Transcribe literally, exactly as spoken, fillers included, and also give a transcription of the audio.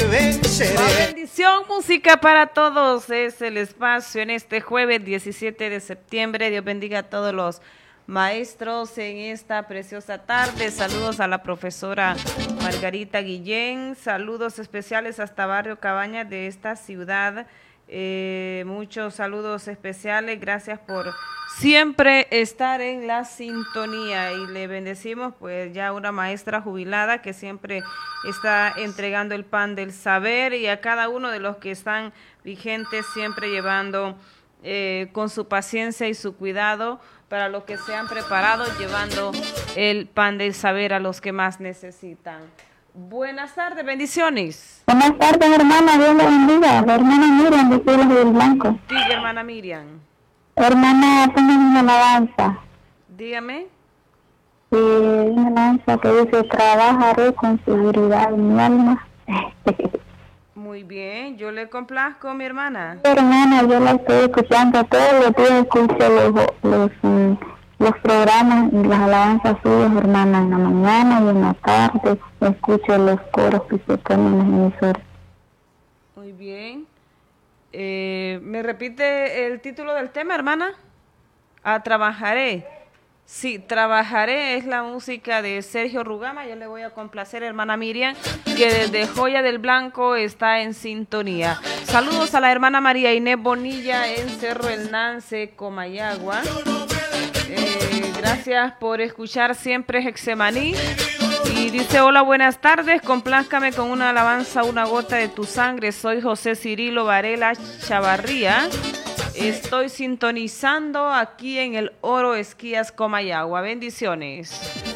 venceré. La bendición, música para todos es el espacio en este jueves diecisiete de septiembre. Dios bendiga a todos los maestros en esta preciosa tarde. Saludos a la profesora Margarita Guillén. Saludos especiales hasta Barrio Cabañas de esta ciudad. Eh, muchos saludos especiales. Gracias por siempre estar en la sintonía y le bendecimos pues ya una maestra jubilada que siempre está entregando el pan del saber, y a cada uno de los que están vigentes siempre llevando eh, con su paciencia y su cuidado para los que se han preparado, llevando el pan del saber a los que más necesitan. Buenas tardes, bendiciones. Buenas tardes, hermana, Dios la bendiga. La hermana Miriam de Cielo del Blanco. Sí, hermana Miriam. Hermana, ponme una alabanza. Dígame. Sí, una alabanza que dice, trabajaré con seguridad en mi alma. Muy bien, yo le complazco, mi hermana. Hermana, yo la estoy escuchando todos los días, escucho los, los, los, los programas y las alabanzas suyas, hermana, en la mañana y en la tarde. Escucho los coros que se ponen en las emisoras. Muy bien. Eh, ¿Me repite el título del tema, hermana? Ah, trabajaré. Sí, trabajaré es la música de Sergio Rugama. Yo le voy a complacer, hermana Miriam, que desde Joya del Blanco está en sintonía. Saludos a la hermana María Inés Bonilla en Cerro El Nance, Comayagua. Eh, gracias por escuchar siempre Hexemaní. Y dice, hola, buenas tardes, complázcame con una alabanza, una gota de tu sangre. Soy José Cirilo Varela Chavarría. Estoy sintonizando aquí en el Oro Esquías Comayagua. Bendiciones.